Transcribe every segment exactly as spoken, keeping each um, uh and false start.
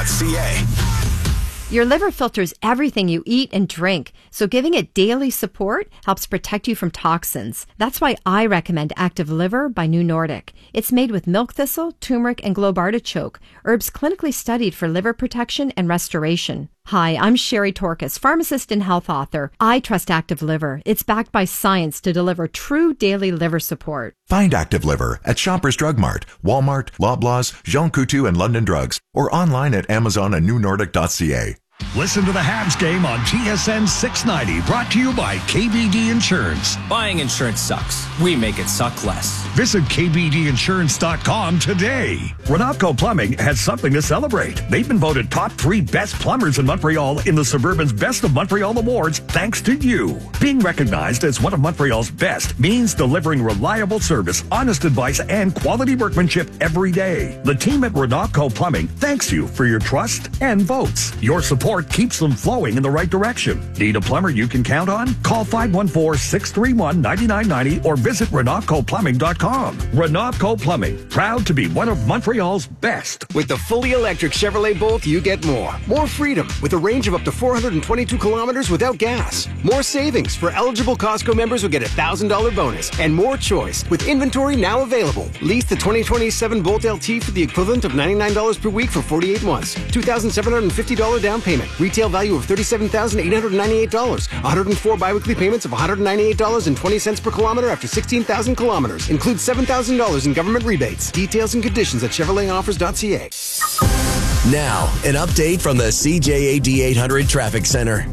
dot c a. Your liver filters everything you eat and drink, so giving it daily support helps protect you from toxins. That's why I recommend Active Liver by New Nordic. It's made with milk thistle, turmeric, and globe artichoke, herbs clinically studied for liver protection and restoration. Hi, I'm Sherry Torkis, pharmacist and health author. I trust Active Liver. It's backed by science to deliver true daily liver support. Find Active Liver at Shoppers Drug Mart, Walmart, Loblaws, Jean Coutu, and London Drugs, or online at Amazon and new nordic dot c a. Listen to the Habs game on T S N six ninety, brought to you by K B D Insurance. Buying insurance sucks. We make it suck less. Visit k b d insurance dot com today. Renatco Plumbing has something to celebrate. They've been voted top three best plumbers in Montreal in the Suburban's Best of Montreal Awards, thanks to you. Being recognized as one of Montreal's best means delivering reliable service, honest advice, and quality workmanship every day. The team at Renatco Plumbing thanks you for your trust and votes. Your support keeps them flowing in the right direction. Need a plumber you can count on? Call five one four, six three one, nine nine nine zero or visit renatco plumbing dot com. Renatco Plumbing, proud to be one of Montreal's best. With the fully electric Chevrolet Bolt, you get more. More freedom with a range of up to four hundred twenty-two kilometers without gas. More savings for eligible Costco members who get a one thousand dollars bonus. And more choice with inventory now available. Lease the twenty twenty-seven Bolt L T for the equivalent of ninety-nine dollars per week for forty-eight months. two thousand seven hundred fifty dollars down payment. Retail value of thirty-seven thousand eight hundred ninety-eight dollars. one hundred four biweekly payments of one hundred ninety-eight dollars and twenty cents per kilometer after sixteen thousand kilometers. Includes seven thousand dollars in government rebates. Details and conditions at chevrolet offers dot c a. Now, an update from the C J A D eight hundred Traffic Center.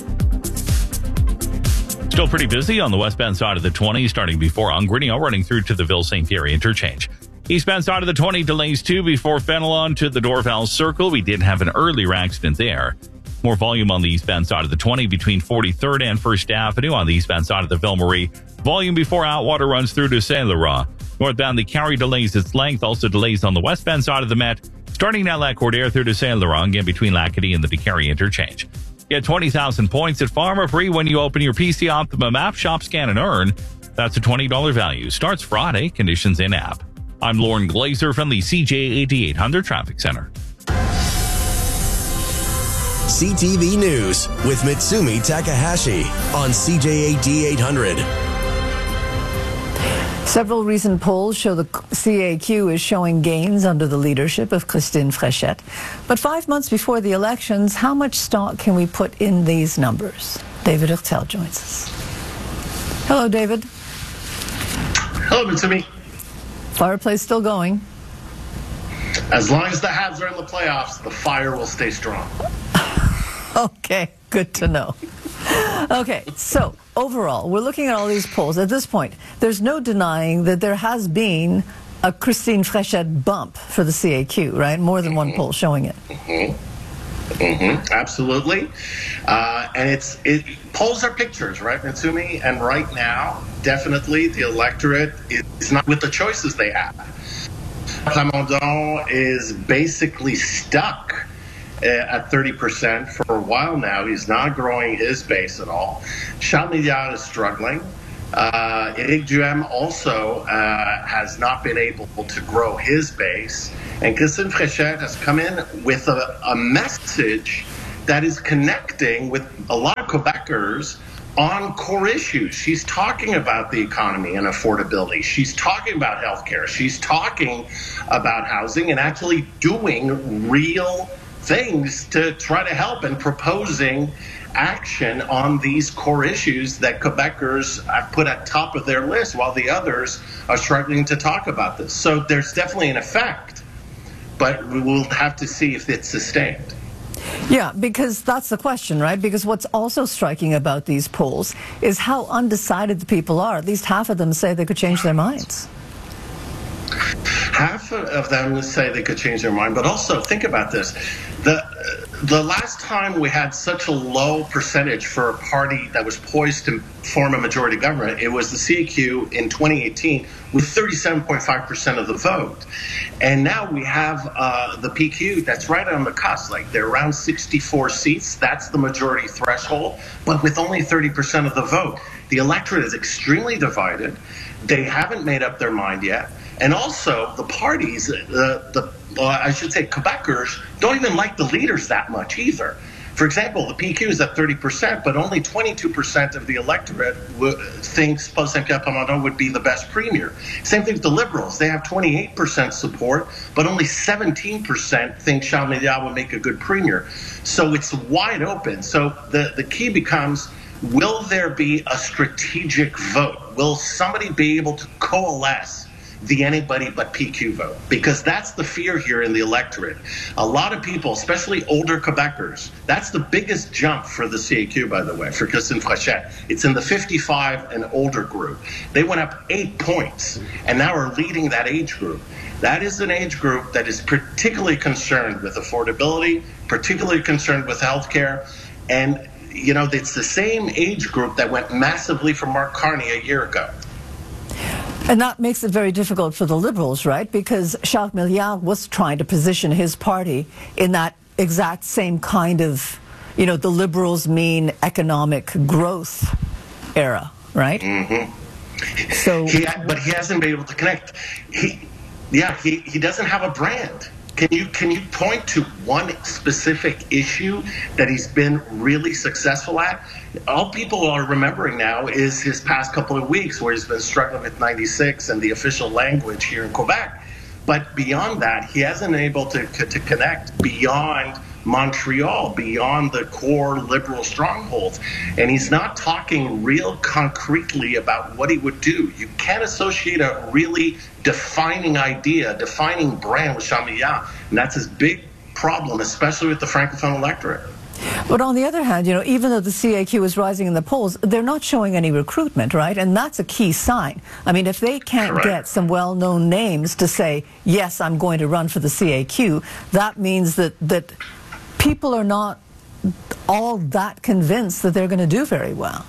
Still pretty busy on the westbound side of the twenty, starting before Ungrinio, running through to the Ville-Saint Thierry interchange. Eastbound side of the twenty, delays too before Fenelon to the Dorval Circle. We did have an earlier accident there. More volume on the eastbound side of the twenty between forty-third and First Avenue. On the eastbound side of the Ville-Marie, volume before Outwater runs through to Saint Laurent. Northbound, the Carry delays its length. Also delays on the westbound side of the Met, starting at Lac Cordaire through to Saint Laurent, again between Lacadie and the DeCarry interchange. Get twenty thousand points at Pharma Free when you open your P C Optimum app, shop, scan, and earn. That's a twenty dollars value. Starts Friday. Conditions in app. I'm Lauren Glazer from the C J A D eight hundred Traffic Center. C T V News with Mitsumi Takahashi on C J A D eight hundred. Several recent polls show the C A Q is showing gains under the leadership of Christine Fréchette. But five months before the elections, how much stock can we put in these numbers? David Hurtel joins us. Hello, David. Hello, Mitsumi. Fireplace still going. As long as the Habs are in the playoffs, the fire will stay strong. Okay, good to know. Okay, so overall, we're looking at all these polls. At this point, there's no denying that there has been a Christine Fréchette bump for the C A Q, right? More than one poll showing it. Mm-hmm. Mm-hmm. Absolutely. Uh, and it's it polls are pictures, right, Mitsumi? And right now, definitely the electorate is not with the choices they have. Plamondon is basically stuck at thirty percent for a while now. He's not growing his base at all. Charles Milliard is struggling. Uh, Éric Duhem also uh, has not been able to grow his base. And Christine Fréchette has come in with a, a message that is connecting with a lot of Quebecers on core issues. She's talking about the economy and affordability. She's talking about healthcare. She's talking about housing and actually doing real things to try to help and proposing action on these core issues that Quebecers have put at top of their list while the others are struggling to talk about this. So there's definitely an effect, but we will have to see if it's sustained. Yeah, because that's the question, right? Because what's also striking about these polls is how undecided the people are. At least half of them say they could change their minds. Half of them say they could change their mind, but also think about this. The the last time we had such a low percentage for a party that was poised to form a majority government, it was the C A Q in twenty eighteen with thirty-seven point five percent of the vote. And now we have uh, the P Q that's right on the cusp. Like they're around sixty-four seats. That's the majority threshold, but with only thirty percent of the vote. The electorate is extremely divided. They haven't made up their mind yet. And also, the parties, the, the uh, I should say, Quebecers don't even like the leaders that much either. For example, the P Q is at thirty percent, but only twenty-two percent of the electorate w- thinks Paul Saint-Pierre Plamondon would be the best premier. Same thing with the Liberals. They have twenty-eight percent support, but only seventeen percent think Charles Milliard would make a good premier. So it's wide open. So the, the key becomes, will there be a strategic vote? Will somebody be able to coalesce the anybody but P Q vote? Because that's the fear here in the electorate. A lot of people, especially older Quebecers, that's the biggest jump for the C A Q, by the way, for Christine Frechette. It's in the fifty-five and older group. They went up eight points and now are leading that age group. That is an age group that is particularly concerned with affordability, particularly concerned with healthcare, and you know, it's the same age group that went massively for Mark Carney a year ago. And that makes it very difficult for the Liberals, right? Because Jacques Milliard was trying to position his party in that exact same kind of, you know, the Liberals mean economic growth era, right? Mm-hmm. So, he ha- but he hasn't been able to connect. He, yeah, he, he doesn't have a brand. Can you can you point to one specific issue that he's been really successful at? All people are remembering now is his past couple of weeks where he's been struggling with ninety-six and the official language here in Quebec. But beyond that, he hasn't been able to, to connect beyond Montreal, beyond the core liberal strongholds. And he's not talking real concretely about what he would do. You can't associate a really defining idea, defining brand with Charles Milliard. And that's his big problem, especially with the Francophone electorate. But on the other hand, you know, even though the C A Q is rising in the polls, they're not showing any recruitment, right? And that's a key sign. I mean, if they can't Correct. get some well-known names to say, yes, I'm going to run for the C A Q, that means that, that people are not all that convinced that they're going to do very well.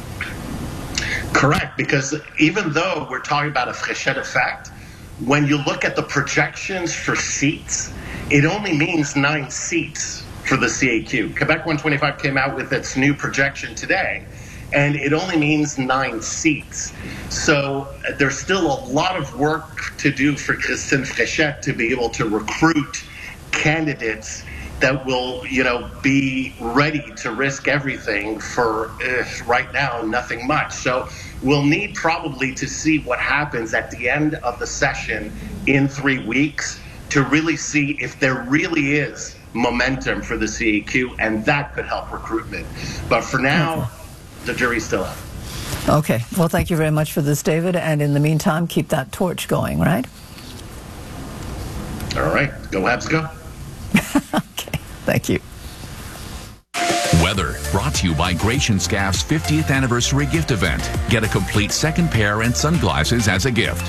Correct, because even though we're talking about a Frechette effect, when you look at the projections for seats, it only means nine seats for the C A Q. Quebec one twenty-five came out with its new projection today, and it only means nine seats. So there's still a lot of work to do for Christine Frechette to be able to recruit candidates that will, you know, be ready to risk everything for uh, right now, nothing much. So we'll need probably to see what happens at the end of the session in three weeks to really see if there really is momentum for the C A Q, and that could help recruitment. But for now, okay. The jury's still out. Okay. Well, thank you very much for this, David. And in the meantime, keep that torch going, right? All right. Go Habs, go. Okay. Thank you. Weather brought to you by Gratian Scaff's fiftieth anniversary gift event. Get a complete second pair and sunglasses as a gift.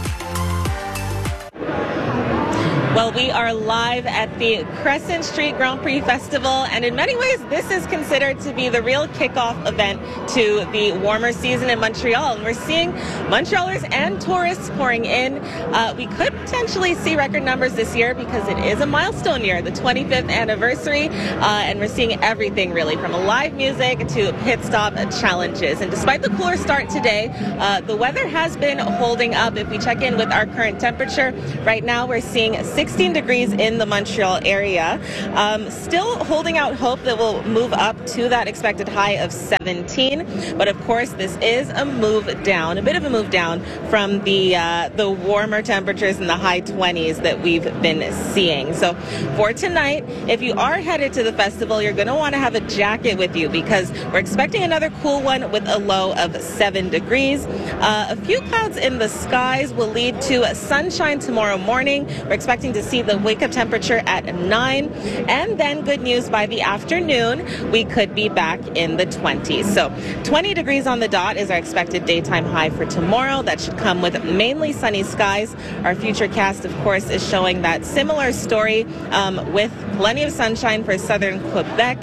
Well, we are live at the Crescent Street Grand Prix Festival, and in many ways, this is considered to be the real kickoff event to the warmer season in Montreal. And we're seeing Montrealers and tourists pouring in. Uh, we could potentially see record numbers this year because it is a milestone year, the twenty-fifth anniversary, uh, and we're seeing everything really from live music to pit stop challenges. And despite the cooler start today, uh, the weather has been holding up. If we check in with our current temperature, right now we're seeing sixteen degrees in the Montreal area. Um, still holding out hope that we'll move up to that expected high of seventeen. But of course, this is a move down, a bit of a move down from the uh, the warmer temperatures in the high twenties that we've been seeing. So for tonight, if you are headed to the festival, you're going to want to have a jacket with you because we're expecting another cool one with a low of seven degrees. Uh, a few clouds in the skies will lead to sunshine tomorrow morning. We're expecting to see the wake-up temperature at nine, and then good news, by the afternoon we could be back in the twenties. So twenty degrees on the dot is our expected daytime high for tomorrow. That should come with mainly sunny skies. Our future cast, of course, is showing that similar story um, with plenty of sunshine for southern Quebec.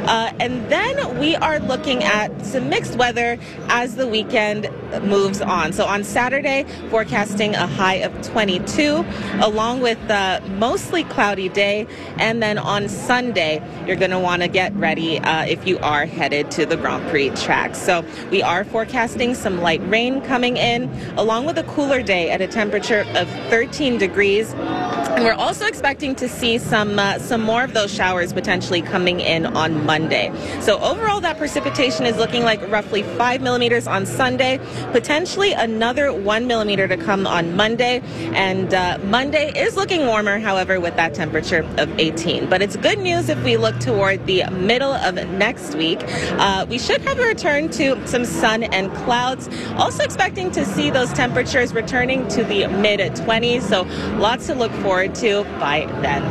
Uh, and then we are looking at some mixed weather as the weekend moves on. So on Saturday, forecasting a high of twenty-two, along with a mostly cloudy day. And then on Sunday, you're going to want to get ready uh, if you are headed to the Grand Prix track. So we are forecasting some light rain coming in, along with a cooler day at a temperature of thirteen degrees. And we're also expecting to see some uh, some more of those showers potentially coming in on Monday. So overall, that precipitation is looking like roughly five millimeters on Sunday, potentially another one millimeter to come on Monday. And uh, Monday is looking warmer, however, with that temperature of eighteen. But it's good news if we look toward the middle of next week. Uh, we should have a return to some sun and clouds. Also expecting to see those temperatures returning to the mid twenties. So lots to look forward to by then.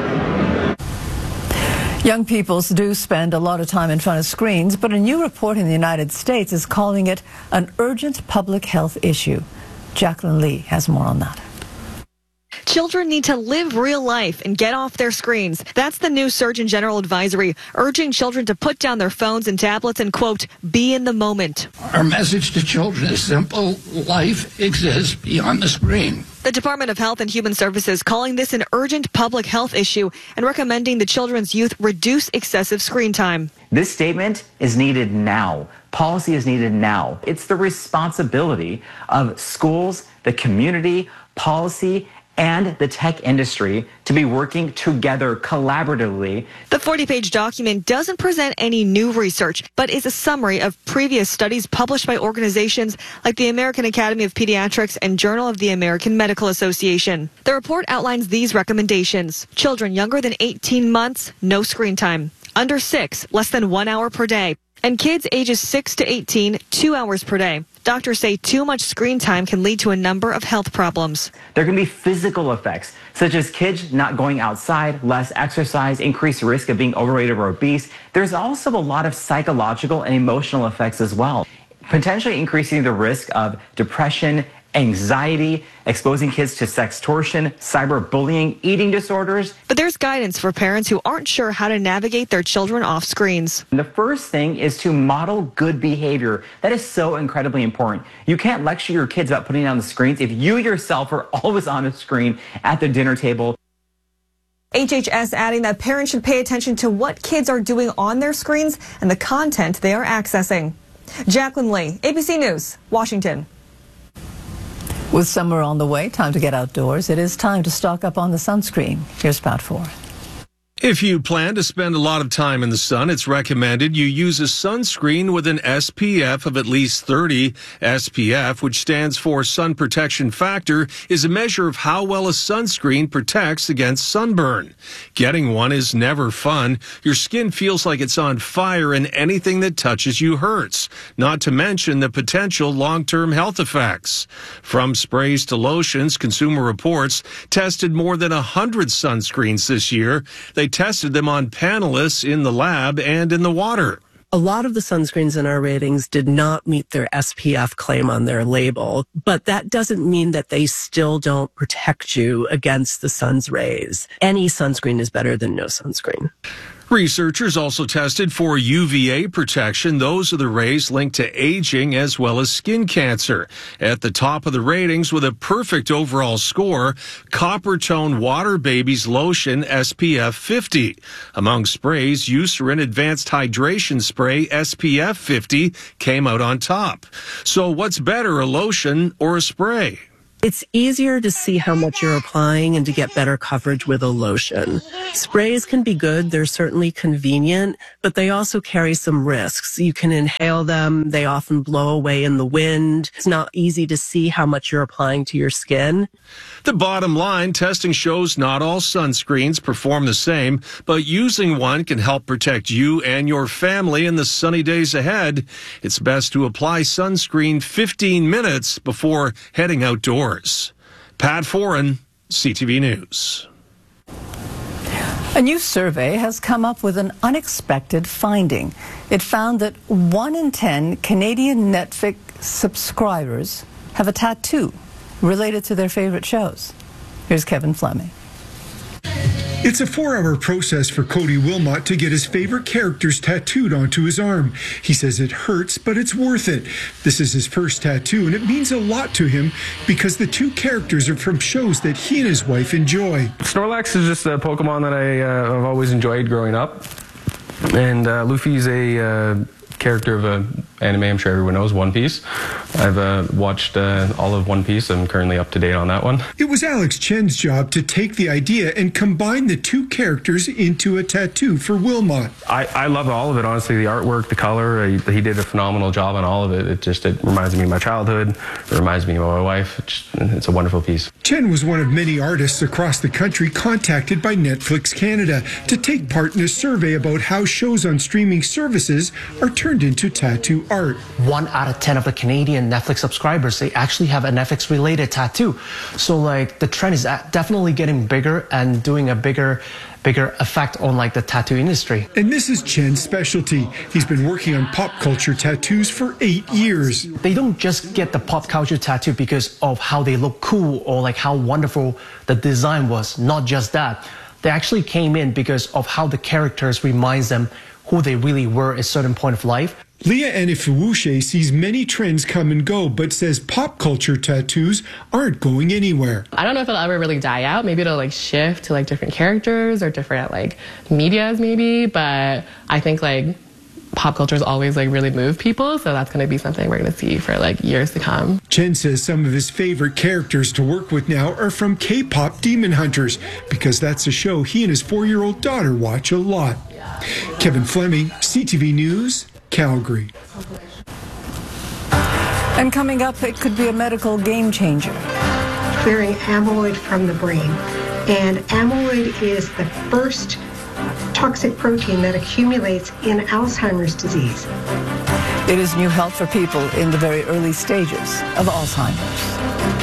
Young people do spend a lot of time in front of screens, but a new report in the United States is calling it an urgent public health issue. Jacqueline Lee has more on that. Children need to live real life and get off their screens. That's the new Surgeon General advisory, urging children to put down their phones and tablets and, quote, be in the moment. Our message to children is simple. Life exists beyond the screen. The Department of Health and Human Services calling this an urgent public health issue and recommending the children's youth reduce excessive screen time. This statement is needed now. Policy is needed now. It's the responsibility of schools, the community, policy, and the tech industry to be working together collaboratively. The forty-page document doesn't present any new research, but is a summary of previous studies published by organizations like the American Academy of Pediatrics and Journal of the American Medical Association. The report outlines these recommendations. Children younger than eighteen months, no screen time. Under six, less than one hour per day. And kids ages six to eighteen, two hours per day. Doctors say too much screen time can lead to a number of health problems. There can be physical effects, such as kids not going outside, less exercise, increased risk of being overweight or obese. There's also a lot of psychological and emotional effects as well, potentially increasing the risk of depression, anxiety, exposing kids to sextortion, cyberbullying, eating disorders. But there's guidance for parents who aren't sure how to navigate their children off screens. The first thing is to model good behavior. That is so incredibly important. You can't lecture your kids about putting down the screens if you yourself are always on a screen at the dinner table. H H S adding that parents should pay attention to what kids are doing on their screens and the content they are accessing. Jacqueline Lee, A B C News, Washington. With summer on the way, time to get outdoors. It is time to stock up on the sunscreen. Here's Pat Ford. If you plan to spend a lot of time in the sun, it's recommended you use a sunscreen with an S P F of at least thirty. S P F, which stands for Sun Protection Factor, is a measure of how well a sunscreen protects against sunburn. Getting one is never fun. Your skin feels like it's on fire and anything that touches you hurts, not to mention the potential long-term health effects. From sprays to lotions, Consumer Reports tested more than one hundred sunscreens this year. They tested them on panelists in the lab and in the water. A lot of the sunscreens in our ratings did not meet their S P F claim on their label, but that doesn't mean that they still don't protect you against the sun's rays. Any sunscreen is better than no sunscreen. Researchers also tested for U V A protection. Those are the rays linked to aging as well as skin cancer. At the top of the ratings with a perfect overall score, Coppertone Water Babies Lotion S P F fifty. Among sprays, Eucerin Advanced Hydration Spray S P F fifty came out on top. So what's better, a lotion or a spray? It's easier to see how much you're applying and to get better coverage with a lotion. Sprays can be good. They're certainly convenient, but they also carry some risks. You can inhale them. They often blow away in the wind. It's not easy to see how much you're applying to your skin. The bottom line, testing shows not all sunscreens perform the same, but using one can help protect you and your family in the sunny days ahead. It's best to apply sunscreen fifteen minutes before heading outdoors. Pat Foran, C T V News. A new survey has come up with an unexpected finding. It found that one in ten Canadian Netflix subscribers have a tattoo related to their favorite shows. Here's Kevin Fleming. It's a four-hour process for Cody Wilmot to get his favorite characters tattooed onto his arm. He says it hurts, but it's worth it. This is his first tattoo, and it means a lot to him because the two characters are from shows that he and his wife enjoy. Snorlax is just a Pokemon that I, uh, I've always enjoyed growing up. And uh, Luffy's a uh, character of an anime I'm sure everyone knows, One Piece. I've uh, watched uh, all of One Piece. I'm currently up to date on that one. It was Alex Chen's job to take the idea and combine the two characters into a tattoo for Wilmot. I, I love all of it, honestly. The artwork, the color, he, he did a phenomenal job on all of it. It just it reminds me of my childhood. It reminds me of my wife. It's, it's a wonderful piece. Chen was one of many artists across the country contacted by Netflix Canada to take part in a survey about how shows on streaming services are turned into tattoo art. One out of ten of the Canadian Netflix subscribers, they actually have a Netflix-related tattoo. So, like, the trend is definitely getting bigger and doing a bigger, bigger effect on, like, the tattoo industry. And this is Chen's specialty. He's been working on pop culture tattoos for eight years. They don't just get the pop culture tattoo because of how they look cool or, like, how wonderful the design was. Not just that. They actually came in because of how the characters reminds them who they really were at a certain point of life. Leah Anifuwushe sees many trends come and go, but says pop culture tattoos aren't going anywhere. I don't know if it'll ever really die out. Maybe it'll like shift to like different characters or different like medias maybe, but I think like pop culture's always like really moved people, so that's going to be something we're going to see for like years to come. Chen says some of his favorite characters to work with now are from K-pop Demon Hunters, because that's a show he and his four-year-old daughter watch a lot. Kevin Fleming, C T V News, Calgary. And coming up, it could be a medical game changer. Clearing amyloid from the brain. And amyloid is the first toxic protein that accumulates in Alzheimer's disease. It is new health for people in the very early stages of Alzheimer's.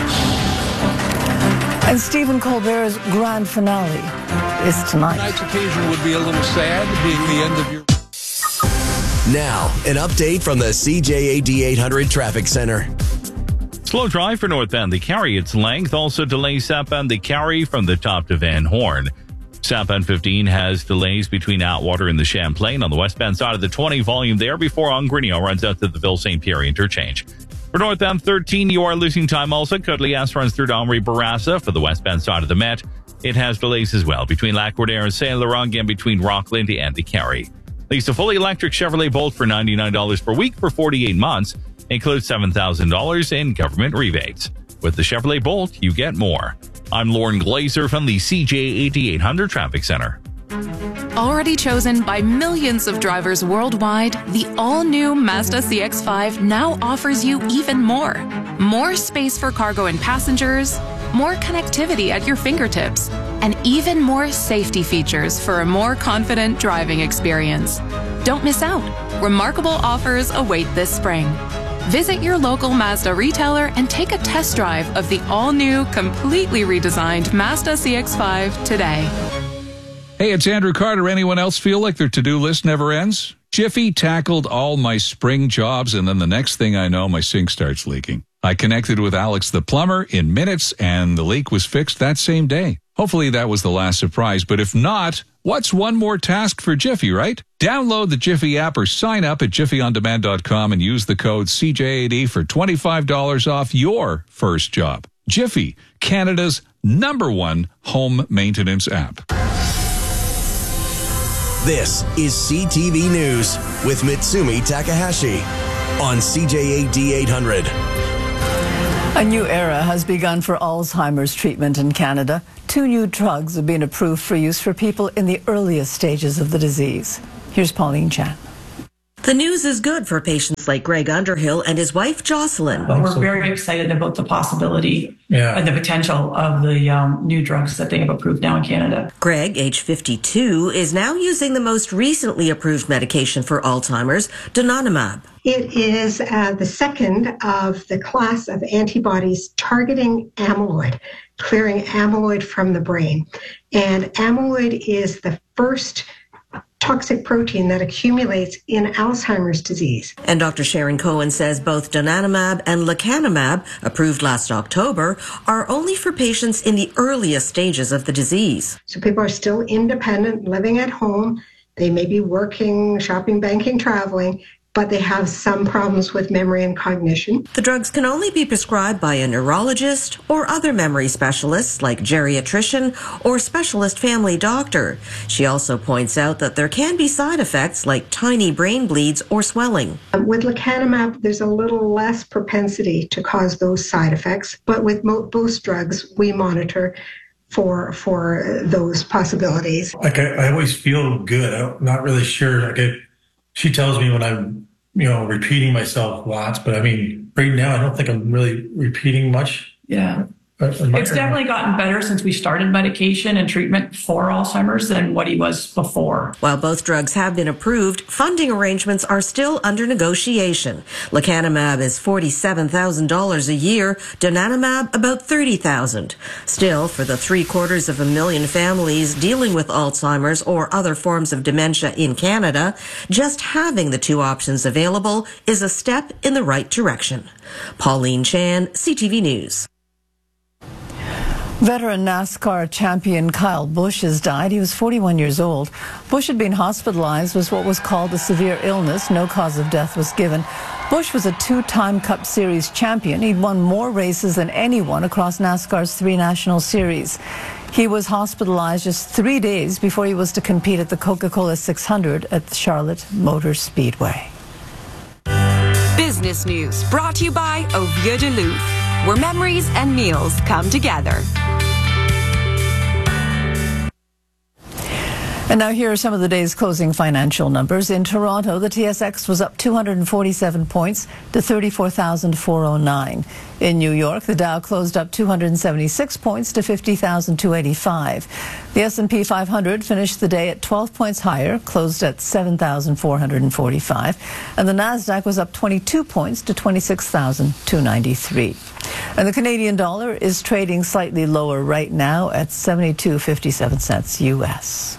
And Stephen Colbert's grand finale is tonight. Tonight's occasion would be a little sad, being the end of your... Now, an update from the C J A D eight hundred Traffic Center. Slow drive for northbound the Cary. Its length also delays southbound the Cary from the top to Van Horn. Southbound fifteen has delays between Atwater and the Champlain. On the westbound side of the twenty, volume there before Ongrinio runs out to the Ville Saint Pierre interchange. For northbound thirteen, you are losing time also. Côte-Liesse runs through to Henri Bourassa. For the westbound side of the Met, it has delays as well between Lac-Courtière and Saint-Laurent and between Rockland and the Cary. Lease a fully electric Chevrolet Bolt for ninety-nine dollars per week for forty-eight months. Includes seven thousand dollars in government rebates. With the Chevrolet Bolt, you get more. I'm Lauren Glazer from the C J A D eight hundred Traffic Center. Already chosen by millions of drivers worldwide, the all-new Mazda C X five now offers you even more. More space for cargo and passengers, more connectivity at your fingertips, and even more safety features for a more confident driving experience. Don't miss out. Remarkable offers await this spring. Visit your local Mazda retailer and take a test drive of the all-new, completely redesigned Mazda C X five today. Hey, it's Andrew Carter. Anyone else feel like their to-do list never ends? Jiffy tackled all my spring jobs, and then the next thing I know, my sink starts leaking. I connected with Alex the plumber in minutes, and the leak was fixed that same day. Hopefully that was the last surprise, but if not, what's one more task for Jiffy, right? Download the Jiffy app or sign up at jiffy on demand dot com and use the code C J A D for twenty-five dollars off your first job. Jiffy, Canada's number one home maintenance app. This is C T V News with Mitsumi Takahashi on C J A D eight hundred. A new era has begun for Alzheimer's treatment in Canada. Two new drugs have been approved for use for people in the earliest stages of the disease. Here's Pauline Chan. The news is good for patients like Greg Underhill and his wife, Jocelyn. But we're very excited about the possibility yeah. and the potential of the um, new drugs that they have approved now in Canada. Greg, age fifty-two, is now using the most recently approved medication for Alzheimer's, donanemab. It is uh, the second of the class of antibodies targeting amyloid, clearing amyloid from the brain. And amyloid is the first toxic protein that accumulates in Alzheimer's disease. And Doctor Sharon Cohen says both donanemab and lecanemab, approved last October, are only for patients in the earliest stages of the disease. So people are still independent, living at home. They may be working, shopping, banking, traveling, but they have some problems with memory and cognition. The drugs can only be prescribed by a neurologist or other memory specialists like geriatrician or specialist family doctor. She also points out that there can be side effects like tiny brain bleeds or swelling. Um, with lecanemab, there's a little less propensity to cause those side effects, but with mo- most drugs, we monitor for for those possibilities. Like I, I always feel good. I'm not really sure. Like I, she tells me when I'm, you know, repeating myself lots, but I mean, right now I don't think I'm really repeating much. Yeah. It's definitely gotten better since we started medication and treatment for Alzheimer's than what he was before. While both drugs have been approved, funding arrangements are still under negotiation. Lecanemab is forty-seven thousand dollars a year, donanemab about thirty thousand dollars. Still, for the three quarters of a million families dealing with Alzheimer's or other forms of dementia in Canada, just having the two options available is a step in the right direction. Pauline Chan, C T V News. Veteran NASCAR champion Kyle Busch has died. He was forty-one years old. Busch had been hospitalized with what was called a severe illness. No cause of death was given. Busch was a two-time Cup Series champion. He'd won more races than anyone across NASCAR's three national series. He was hospitalized just three days before he was to compete at the Coca-Cola six hundred at the Charlotte Motor Speedway. Business News brought to you by Ovia Duluth, where memories and meals come together. And now here are some of the day's closing financial numbers. In Toronto, the T S X was up two hundred forty-seven points to thirty-four thousand four hundred nine. In New York, the Dow closed up two hundred seventy-six points to fifty thousand two hundred eighty-five. The S and P five hundred finished the day at twelve points higher, closed at seven thousand four hundred forty-five. And the Nasdaq was up twenty-two points to twenty-six thousand two hundred ninety-three. And the Canadian dollar is trading slightly lower right now at seventy-two dollars and fifty-seven cents U S.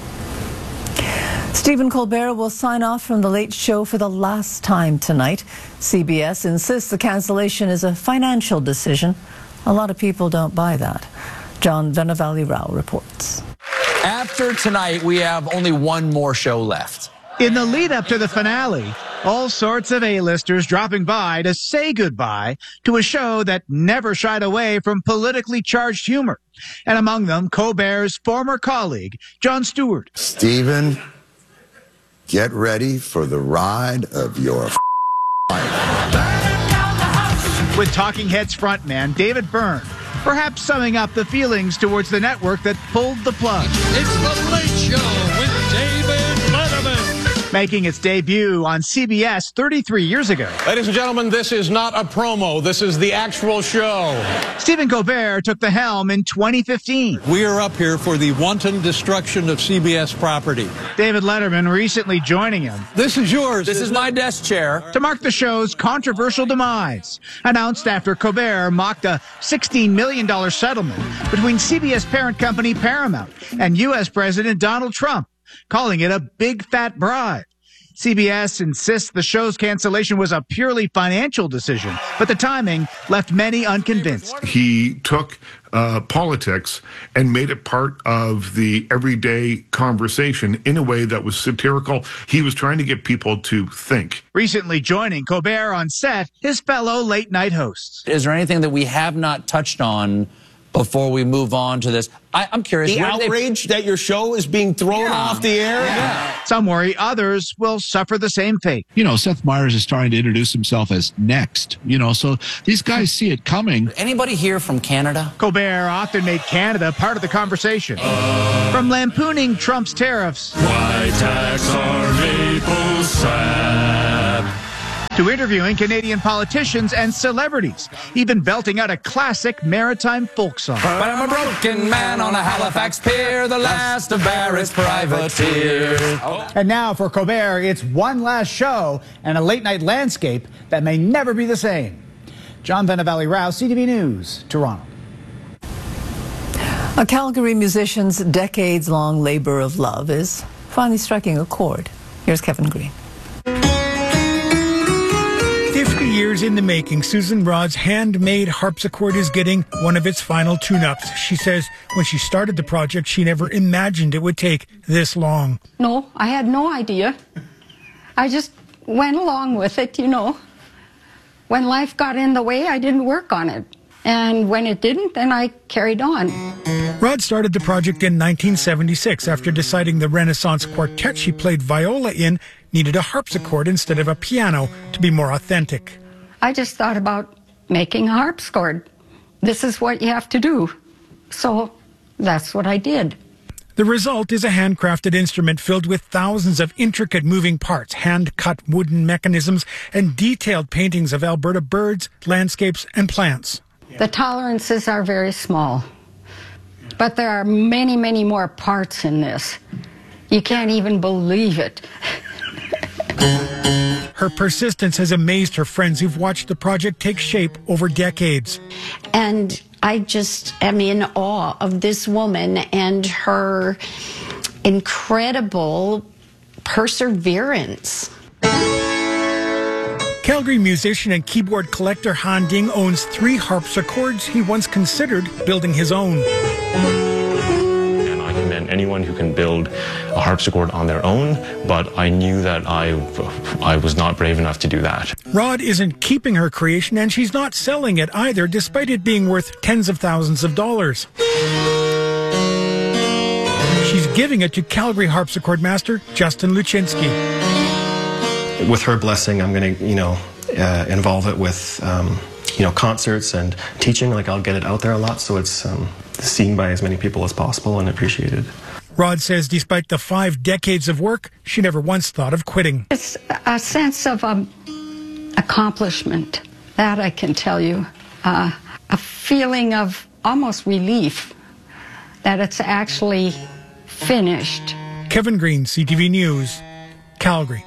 Stephen Colbert will sign off from The Late Show for the last time tonight. C B S insists the cancellation is a financial decision. A lot of people don't buy that. John Venavali Rao reports. After tonight, we have only one more show left. In the lead up to the finale, all sorts of A-listers dropping by to say goodbye to a show that never shied away from politically charged humor. And among them, Colbert's former colleague, Jon Stewart. Stephen, get ready for the ride of your life. With Talking Heads frontman David Byrne, perhaps summing up the feelings towards the network that pulled the plug. It's The Late Show with David Letterman. Making its debut on C B S thirty-three years ago. Ladies and gentlemen, this is not a promo. This is the actual show. Stephen Colbert took the helm in twenty fifteen. We are up here for the wanton destruction of C B S property. David Letterman recently joining him. This is yours. This is my desk chair. To mark the show's controversial demise, announced after Colbert mocked a sixteen million dollars settlement between C B S parent company Paramount and U S President Donald Trump, calling it a big fat bribe. C B S insists the show's cancellation was a purely financial decision, but the timing left many unconvinced. He took uh, politics and made it part of the everyday conversation in a way that was satirical. He was trying to get people to think. Recently joining Colbert on set, his fellow late night hosts. Is there anything that we have not touched on before we move on to this? I, I'm curious. The outrage they... that your show is being thrown yeah. off the air? Yeah. Some worry others will suffer the same fate. You know, Seth Meyers is trying to introduce himself as next, you know, so these guys see it coming. Anybody here from Canada? Colbert often made Canada part of the conversation. Uh, from lampooning Trump's tariffs. Why tax our maple sap? To interviewing Canadian politicians and celebrities, even belting out a classic maritime folk song. But I'm a broken man on a Halifax pier, the last of Barrett's privateers. Oh. And now for Colbert, it's one last show and a late-night landscape that may never be the same. John Venavali Rao, C T V News, Toronto. A Calgary musician's decades-long labor of love is finally striking a chord. Here's Kevin Green. fifty years in the making, Susan Rod's handmade harpsichord is getting one of its final tune-ups. She says when she started the project, she never imagined it would take this long. No, I had no idea. I just went along with it, you know. When life got in the way, I didn't work on it. And when it didn't, then I carried on. Rod started the project in nineteen seventy-six after deciding the Renaissance quartet she played viola in needed a harpsichord instead of a piano to be more authentic. I just thought about making a harpsichord. This is what you have to do. So that's what I did. The result is a handcrafted instrument filled with thousands of intricate moving parts, hand-cut wooden mechanisms, and detailed paintings of Alberta birds, landscapes, and plants. The tolerances are very small, but there are many, many more parts in this. You can't even believe it. Her persistence has amazed her friends who've watched the project take shape over decades. And I just am in awe of this woman and her incredible perseverance. Calgary musician and keyboard collector Han Ding owns three harpsichords he once considered building his own. And I commend anyone who can build a harpsichord on their own, but I knew that I, I was not brave enough to do that. Rod isn't keeping her creation, and she's not selling it either, despite it being worth tens of thousands of dollars. She's giving it to Calgary harpsichord master Justin Luczynski. With her blessing, I'm going to, you know, uh, involve it with, um, you know, concerts and teaching. Like, I'll get it out there a lot, so it's um, seen by as many people as possible and appreciated. Rod says despite the five decades of work, she never once thought of quitting. It's a sense of um, accomplishment, that I can tell you. Uh, a feeling of almost relief that it's actually finished. Kevin Green, C T V News, Calgary.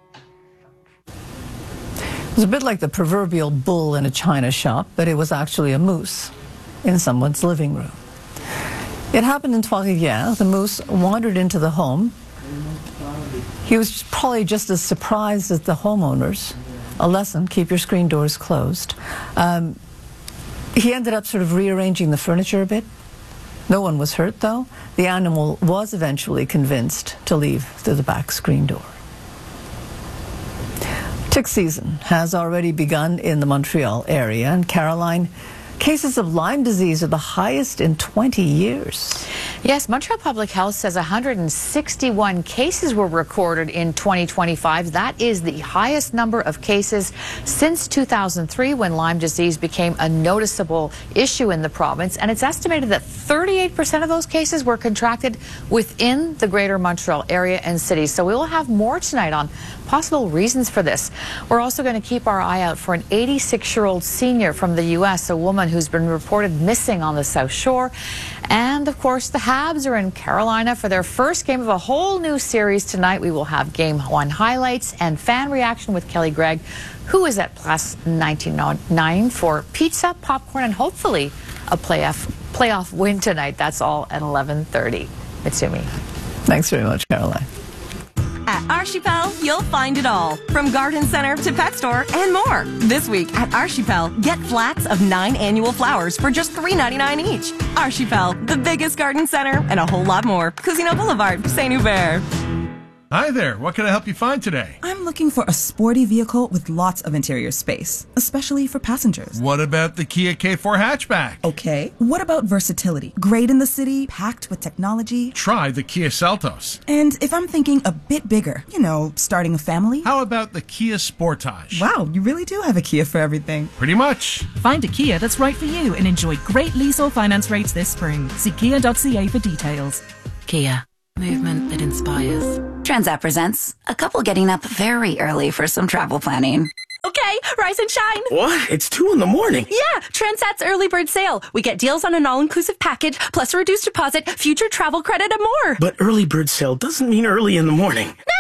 It was a bit like the proverbial bull in a china shop, but it was actually a moose in someone's living room. It happened in Trois-Rivières. The moose wandered into the home. He was probably just as surprised as the homeowners. A lesson, keep your screen doors closed. Um, he ended up sort of rearranging the furniture a bit. No one was hurt, though. The animal was eventually convinced to leave through the back screen door. Tick season has already begun in the Montreal area, and Caroline, cases of Lyme disease are the highest in twenty years. Yes, Montreal Public Health says one hundred sixty-one cases were recorded in twenty twenty-five. That is the highest number of cases since two thousand three, when Lyme disease became a noticeable issue in the province. And it's estimated that thirty-eight percent of those cases were contracted within the greater Montreal area and cities. So we will have more tonight on possible reasons for this. We're also going to keep our eye out for an eighty-six-year-old senior from the U S, a woman who's been reported missing on the South Shore. And, of course, the Habs are in Carolina for their first game of a whole new series tonight. We will have Game one highlights and fan reaction with Kelly Gregg, who is at plus nineteen oh nine for pizza, popcorn, and hopefully a playoff, playoff win tonight. That's all at eleven thirty. Mitsumi. Thanks very much, Caroline. At Archipel, you'll find it all, from garden center to pet store and more. This week at Archipel, get flats of nine annual flowers for just three ninety-nine each. Archipel, the biggest garden center, and a whole lot more. Cousineau Boulevard, Saint Hubert. Hi there, what can I help you find today? I'm looking for a sporty vehicle with lots of interior space, especially for passengers. What about the Kia K four hatchback? Okay. What about versatility? Great in the city, packed with technology. Try the Kia Seltos. And if I'm thinking a bit bigger, you know, starting a family? How about the Kia Sportage? Wow, you really do have a Kia for everything. Pretty much. Find a Kia that's right for you and enjoy great lease or finance rates this spring. See kia dot c a for details. Kia. Movement that inspires. Transat presents a couple getting up very early for some travel planning. Okay, rise and shine. What? It's two in the morning. Yeah, Transat's early bird sale. We get deals on an all-inclusive package, plus a reduced deposit, future travel credit, and more. But early bird sale doesn't mean early in the morning. Nah, I'm not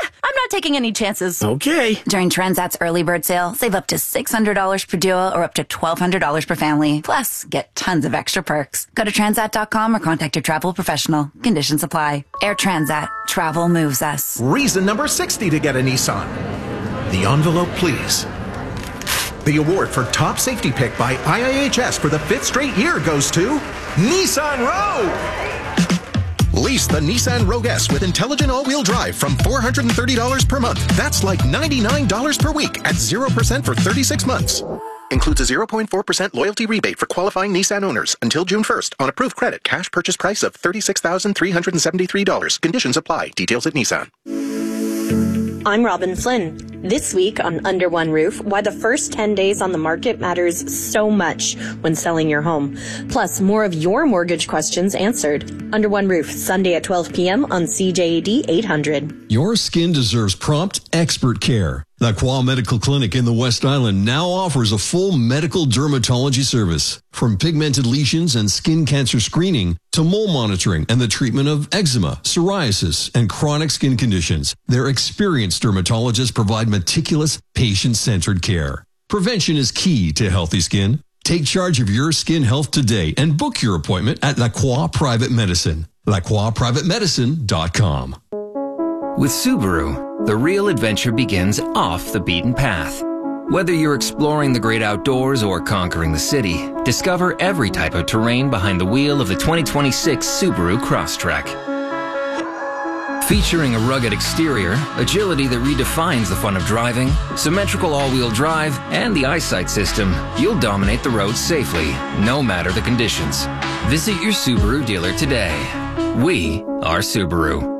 not taking any chances. Okay. During Transat's early bird sale, save up to six hundred dollars per duo or up to twelve hundred dollars per family. Plus, get tons of extra perks. Go to transat dot com or contact your travel professional. Conditions apply. Air Transat. Travel moves us. Reason number sixty to get a Nissan. The envelope, please. The award for top safety pick by I I H S for the fifth straight year goes to Nissan Rogue. Lease the Nissan Rogue S with intelligent all-wheel drive from four hundred thirty dollars per month. That's like ninety-nine dollars per week at zero percent for thirty-six months. Includes a zero point four percent loyalty rebate for qualifying Nissan owners until June first on approved credit. Cash purchase price of thirty-six thousand three hundred seventy-three dollars. Conditions apply. Details at Nissan. I'm Robin Flynn. This week on Under One Roof, why the first ten days on the market matters so much when selling your home. Plus, more of your mortgage questions answered. Under One Roof, Sunday at twelve p.m. on C J A D eight hundred. Your skin deserves prompt, expert care. La Croix Medical Clinic in the West Island now offers a full medical dermatology service. From pigmented lesions and skin cancer screening to mole monitoring and the treatment of eczema, psoriasis, and chronic skin conditions, their experienced dermatologists provide meticulous, patient-centered care. Prevention is key to healthy skin. Take charge of your skin health today and book your appointment at La Croix Private Medicine. la croix private medicine dot com. With Subaru, the real adventure begins off the beaten path. Whether you're exploring the great outdoors or conquering the city, discover every type of terrain behind the wheel of the twenty twenty-six Subaru Crosstrek. Featuring a rugged exterior, agility that redefines the fun of driving, symmetrical all-wheel drive, and the eyesight system, you'll dominate the roads safely, no matter the conditions. Visit your Subaru dealer today. We are Subaru.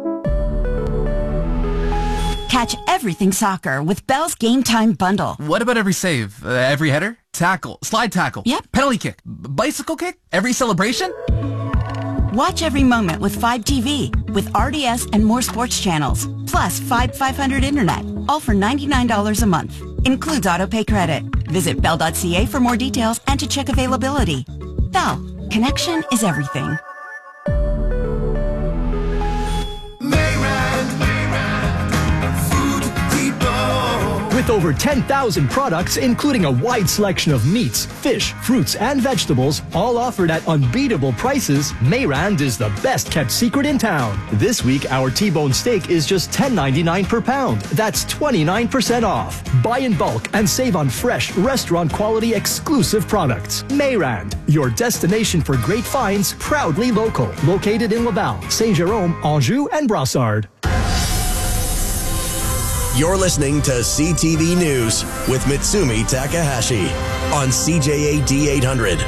Catch everything soccer with Bell's Game Time Bundle. What about every save? Uh, every header? Tackle? Slide tackle? Yep. Penalty kick? B- bicycle kick? Every celebration? Watch every moment with five T V with R D S and more sports channels. Plus five five hundred internet. All for ninety-nine dollars a month. Includes autopay credit. Visit bell dot c a for more details and to check availability. Bell. Connection is everything. With over ten thousand products, including a wide selection of meats, fish, fruits, and vegetables, all offered at unbeatable prices, Mayrand is the best-kept secret in town. This week, our T-bone steak is just ten ninety-nine per pound. That's twenty-nine percent off. Buy in bulk and save on fresh, restaurant-quality, exclusive products. Mayrand, your destination for great finds, proudly local. Located in Laval, Saint-Jérôme, Anjou, and Brossard. You're listening to C T V News with Mitsumi Takahashi on C J A D eight hundred.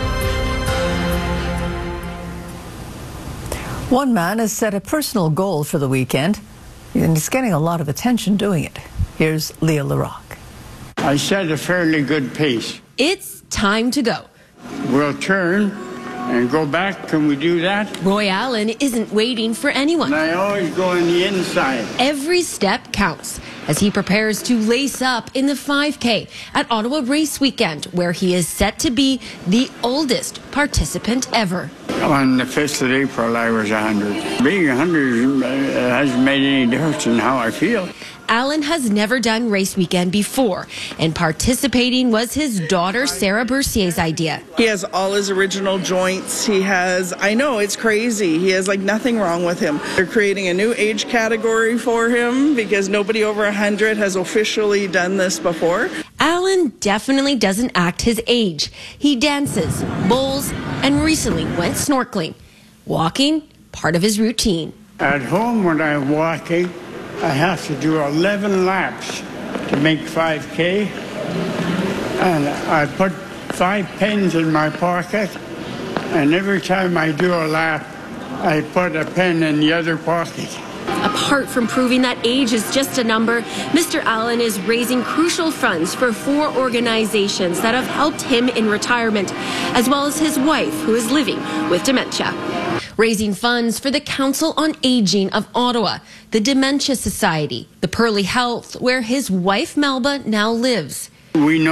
One man has set a personal goal for the weekend, and he's getting a lot of attention doing it. Here's Leah Larocque. I set a fairly good pace. It's time to go. We'll turn and go back. Can we do that? Roy Allen isn't waiting for anyone. And I always go on the inside. Every step counts as he prepares to lace up in the five K at Ottawa Race Weekend, where he is set to be the oldest participant ever. On the fifth of April, I was one hundred. Being one hundred hasn't made any difference in how I feel. Allen has never done Race Weekend before, and participating was his daughter Sarah Bercier's idea. He has all his original joints. He has, I know, it's crazy. He has like nothing wrong with him. They're creating a new age category for him because nobody over one hundred has officially done this before. Allen definitely doesn't act his age. He dances, bowls, and recently went snorkeling. Walking, part of his routine. At home when I'm walking, I have to do eleven laps to make five K, and I put five pens in my pocket, and every time I do a lap, I put a pen in the other pocket. Apart from proving that age is just a number, Mister Allen is raising crucial funds for four organizations that have helped him in retirement, as well as his wife, who is living with dementia. Raising funds for the Council on Aging of Ottawa, the Dementia Society, the Pearly Health, where his wife Melba now lives. We know